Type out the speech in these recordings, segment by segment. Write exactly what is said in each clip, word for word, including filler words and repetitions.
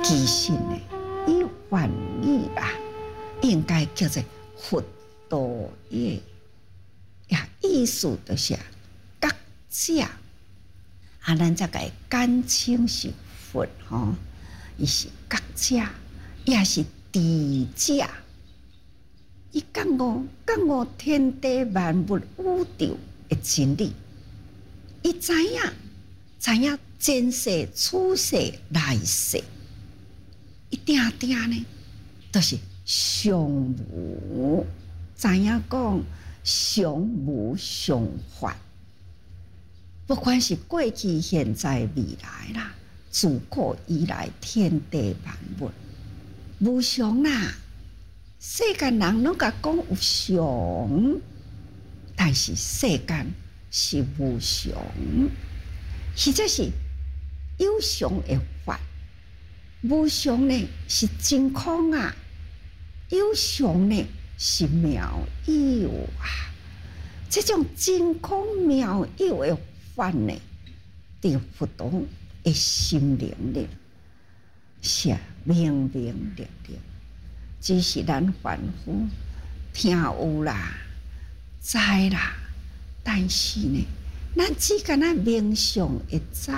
其实呢，伊梵语啊，应该叫做佛道业，呀，意思就是觉者。啊，咱才个简称是佛吼，伊是觉者，也是智者。伊觉悟觉悟天地万物宇宙的真理，伊知影知影前世、此世、来世，伊定定呢，都是常无，知影讲常无常法。不管是过去、现在、未来啦，自古以来天地万物无常啦。世间人拢甲讲有常，但是世间是无常，或者是有常的法，无常呢是真空啊，有常呢是妙有啊。这种真空妙有的法呢，对佛陀的心灵里是明明了了。只是咱凡夫听有啦、知啦，但是呢，咱只敢那名相会知。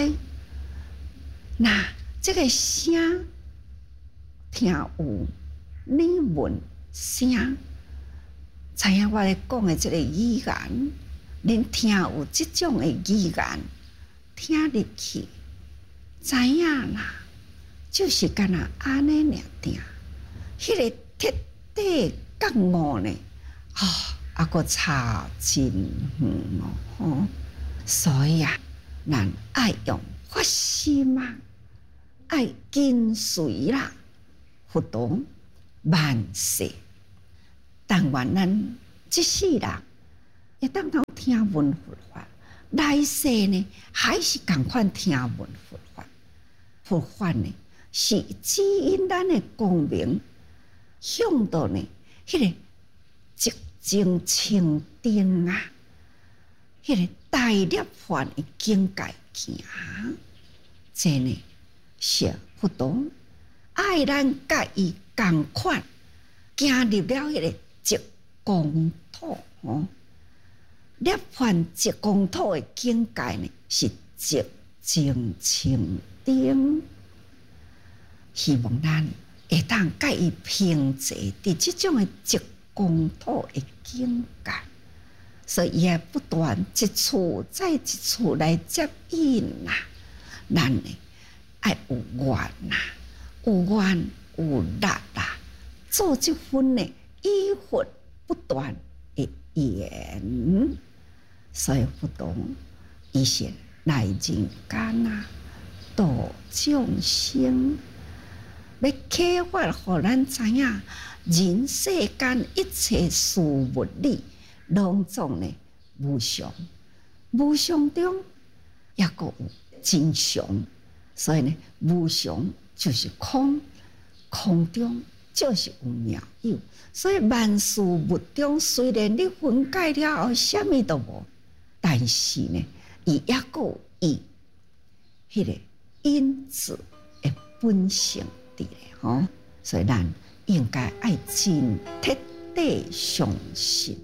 那这个声听有，你闻声，知影我咧讲的这个语言，恁听有这种的语言，听入去，知影啦，就是敢若安尼尔定。迄个彻底觉悟呢，啊、哦，啊个差真远哦，吼！所以啊，咱爱用发心啊，爱跟随啦，佛陀万世。但愿咱这世人会当到听闻佛法，来世呢还是共款听闻佛法。佛法呢是指引咱的光明。向到呢，迄、那个寂静清定啊，迄、那个大涅槃的境界行，这呢是佛陀爱咱甲伊共款，行入了迄个极光土哦。涅槃极光土的境界呢，是寂静清定，希望咱会当甲伊平坐伫即种诶极光土诶境界，所以伊也不断一处再一处来接引啦。咱呢爱有愿啦，有愿有力啦，做即份呢依佛不断诶言。所以佛陀伊是来人间啊，度众生。要启发，互咱知影人世间一切事物理，拢总呢无常，无常中也个有真常，所以呢，无常就是空，空中就是有妙有。所以万事物中，虽然你分解了后，什么都无，但是呢，伊也个有伊迄个因子的本性。哦，所以咱应该爱真彻底相信。